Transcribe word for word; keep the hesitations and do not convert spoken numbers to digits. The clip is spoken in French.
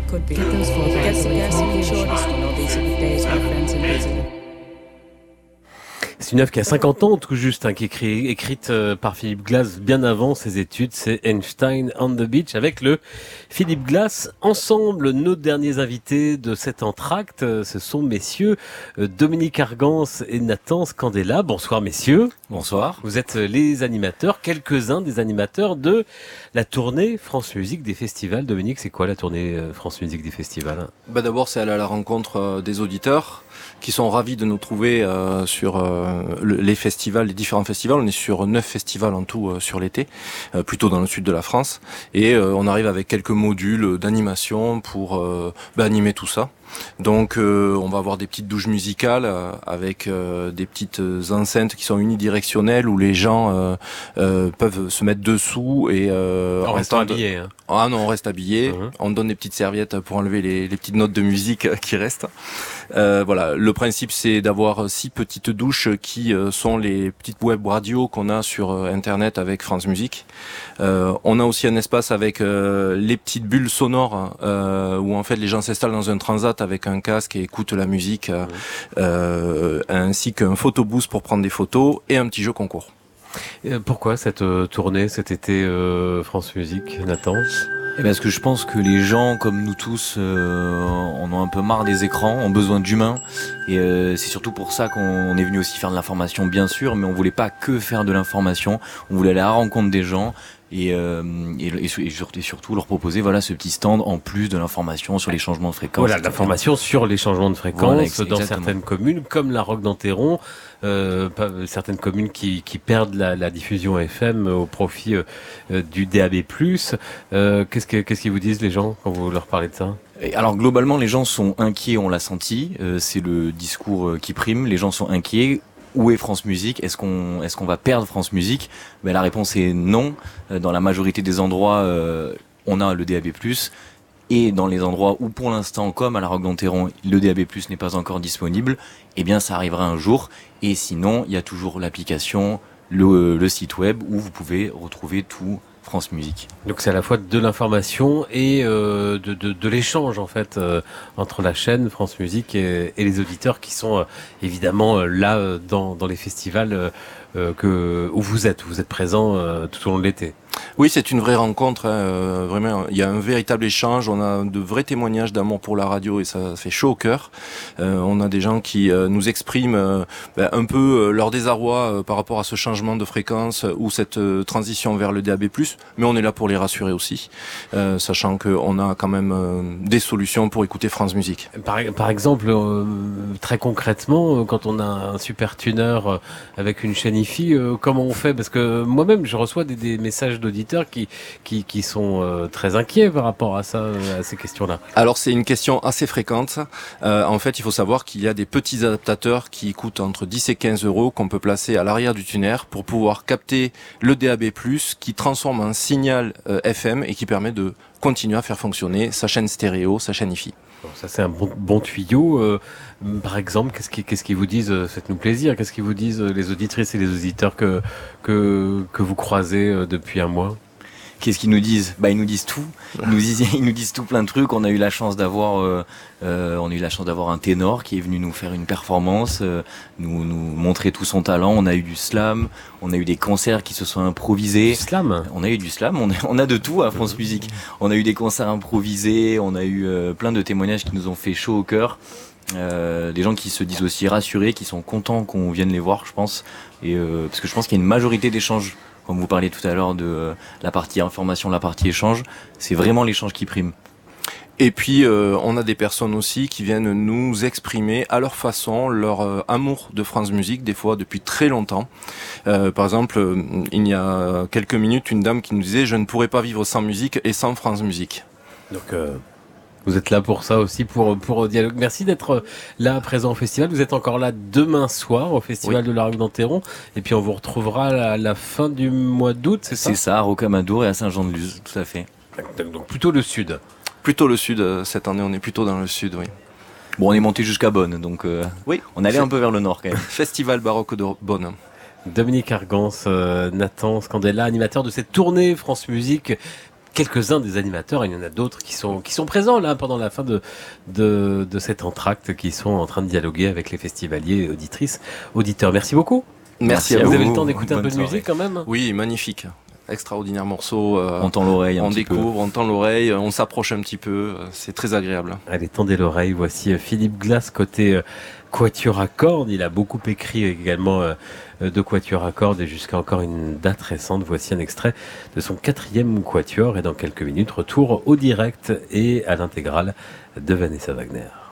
Could be. Get those photos. Get some, get some shortest. You know, these are the days my friends are busy. C'est une œuvre qui a cinquante ans, tout juste, hein, qui est écrit, écrite euh, par Philip Glass bien avant ses études. C'est Einstein on the Beach avec le Philip Glass Ensemble. Nos derniers invités de cet entracte, euh, ce sont messieurs euh, Dominique Argance et Nathan Scandella. Bonsoir messieurs. Bonsoir. Vous êtes les animateurs, quelques-uns des animateurs de la tournée France Musique des festivals. Dominique, c'est quoi la tournée euh, France Musique des festivals, hein? Bah d'abord, c'est aller à la rencontre euh, des auditeurs qui sont ravis de nous trouver euh, sur euh, le, les festivals, les différents festivals. On est sur neuf festivals en tout euh, sur l'été, euh, plutôt dans le sud de la France. Et euh, on arrive avec quelques modules d'animation pour euh, bah, animer tout ça. Donc euh, on va avoir des petites douches musicales euh, avec euh, des petites enceintes qui sont unidirectionnelles où les gens euh, euh, peuvent se mettre dessous et euh, en restant entendre... habillés. Hein. Ah non, on reste habillé. Mmh. On donne des petites serviettes pour enlever les, les petites notes de musique qui restent. Euh, voilà, le principe c'est d'avoir six petites douches qui euh, sont les petites web radios qu'on a sur euh, internet avec France Musique. Euh, on a aussi un espace avec euh, les petites bulles sonores euh, où en fait les gens s'installent dans un transat avec un casque et écoutent la musique, euh, euh, ainsi qu'un photobooth pour prendre des photos et un petit jeu concours. Et pourquoi cette euh, tournée cet été euh, France Musique, Nathan? Eh bien, parce que je pense que les gens, comme nous tous, euh, en ont un peu marre des écrans, ont besoin d'humains. Et euh, c'est surtout pour ça qu'on est venu aussi faire de l'information, bien sûr, mais on voulait pas que faire de l'information. On voulait aller à la rencontre des gens et, euh, et, et, et surtout leur proposer voilà ce petit stand en plus de l'information sur les changements de fréquence. Voilà, l'information sur les changements de fréquence voilà, dans certaines communes, comme la Roque d'Enterron. Euh, pas, certaines communes qui, qui perdent la, la diffusion F M au profit euh, du D A B plus. Euh, qu'est-ce, que, qu'est-ce qu'ils vous disent les gens quand vous leur parlez de ça? Et alors globalement, les gens sont inquiets, on l'a senti. Euh, c'est le discours qui prime. Les gens sont inquiets. Où est France Musique? Est-ce qu'on est-ce qu'on va perdre France Musique? Ben la réponse est non. Dans la majorité des endroits, euh, on a le D A B plus. Et dans les endroits où pour l'instant, comme à la Roque d'Enterron, le D A B plus n'est pas encore disponible, eh bien ça arrivera un jour. Et sinon, il y a toujours l'application, le, le site web où vous pouvez retrouver tout France Musique. Donc c'est à la fois de l'information et euh, de, de, de l'échange en fait euh, entre la chaîne France Musique et, et les auditeurs qui sont euh, évidemment euh, là euh, dans, dans les festivals euh, euh, que, où vous êtes, où vous êtes présents euh, tout au long de l'été. Oui, c'est une vraie rencontre, hein, euh, vraiment. Il y a un véritable échange. On a de vrais témoignages d'amour pour la radio et ça fait chaud au cœur. Euh, on a des gens qui euh, nous expriment euh, ben, un peu euh, leur désarroi euh, par rapport à ce changement de fréquence euh, ou cette euh, transition vers le D A B plus. Mais on est là pour les rassurer aussi, euh, sachant qu'on a quand même euh, des solutions pour écouter France Musique. Par, par exemple, euh, très concrètement, quand on a un super tuner avec une chaîne I F I, euh, comment on fait? Parce que moi-même, je reçois des, des messages d'auditeurs qui, qui, qui sont euh, très inquiets par rapport à ça, à ces questions-là. Alors c'est une question assez fréquente. Euh, en fait, il faut savoir qu'il y a des petits adaptateurs qui coûtent entre dix et quinze euros qu'on peut placer à l'arrière du tuner pour pouvoir capter le D A B plus, qui transforme un signal euh, F M et qui permet de continuer à faire fonctionner sa chaîne stéréo, sa chaîne I F I. Bon, ça c'est un bon, bon tuyau. Euh, par exemple, qu'est-ce qu'ils qu'est-ce qu'ils vous disent? Faites-nous plaisir. Qu'est-ce qu'ils vous disent les auditrices et les auditeurs que que que vous croisez euh, depuis un mois? Qu'est-ce qu'ils nous disent? Bah ils nous disent tout. Ils nous disent, ils nous disent tout plein de trucs. On a eu la chance d'avoir, euh, euh, on a eu la chance d'avoir un ténor qui est venu nous faire une performance, euh, nous nous montrer tout son talent. On a eu du slam, on a eu des concerts qui se sont improvisés. Du slam. On a eu du slam. On a, on a de tout à France Musique. On a eu des concerts improvisés. On a eu euh, plein de témoignages qui nous ont fait chaud au cœur. Euh, des gens qui se disent aussi rassurés, qui sont contents qu'on vienne les voir, je pense. Et euh, parce que je pense qu'il y a une majorité d'échanges. Comme vous parliez tout à l'heure de euh, la partie information, la partie échange, c'est vraiment l'échange qui prime. Et puis, euh, on a des personnes aussi qui viennent nous exprimer à leur façon leur euh, amour de France Musique, des fois depuis très longtemps. Euh, par exemple, euh, il y a quelques minutes, une dame qui nous disait « Je ne pourrais pas vivre sans musique et sans France Musique ». Donc, euh, vous êtes là pour ça aussi, pour pour dialogue. Merci d'être là présent au festival. Vous êtes encore là demain soir au festival oui. de la Roque d'Enterron. Et puis on vous retrouvera à la fin du mois d'août, c'est ça? C'est ça, à Rocamadour et à Saint-Jean-de-Luz, tout à fait. Donc plutôt le sud. Plutôt le sud, cette année on est plutôt dans le sud, oui. Bon, on est monté jusqu'à Bonn, donc euh, oui. on allait un peu vers le nord quand même. Festival baroque de Bonn. Dominique Argance, euh, Nathan Scandella, animateur de cette tournée France Musique. quelques-uns des animateurs, il y en a d'autres qui sont, qui sont présents là pendant la fin de, de, de cet entracte, qui sont en train de dialoguer avec les festivaliers, auditrices, auditeurs. Merci beaucoup. Merci, Merci à vous. vous. Vous avez le temps d'écouter un peu de soirée. musique quand même? Oui, magnifique. Extraordinaire morceau. Euh, on tend l'oreille, on découvre, peu. on tend l'oreille, on s'approche un petit peu. C'est très agréable. Allez, tendez l'oreille. Voici Philippe Glass côté euh, quatuor à cordes. Il a beaucoup écrit également euh, de quatuor à cordes et jusqu'à encore une date récente. Voici un extrait de son quatrième quatuor et dans quelques minutes, retour au direct et à l'intégrale de Vanessa Wagner.